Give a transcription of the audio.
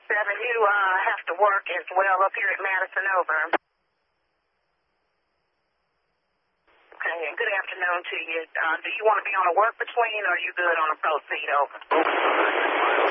You have to work as well up here at Madison, over. Okay, and good afternoon to you. Do you want to be on a work between, or are you good on a proceed, over?